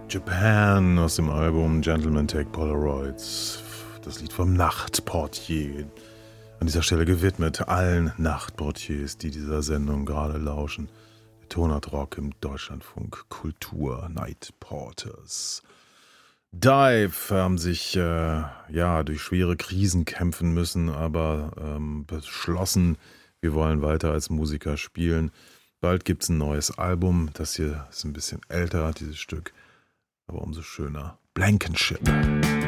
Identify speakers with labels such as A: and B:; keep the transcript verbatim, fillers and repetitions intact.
A: Japan aus dem Album Gentlemen Take Polaroids. Das Lied vom Nachtportier. An dieser Stelle gewidmet allen Nachtportiers, die dieser Sendung gerade lauschen. Der Tonart Rock im Deutschlandfunk Kultur Night Porters. Dive haben sich äh, ja durch schwere Krisen kämpfen müssen, aber ähm, beschlossen, wir wollen weiter als Musiker spielen. Bald gibt's ein neues Album. Das hier ist ein bisschen älter, dieses Stück. Aber umso schöner. Blankenship.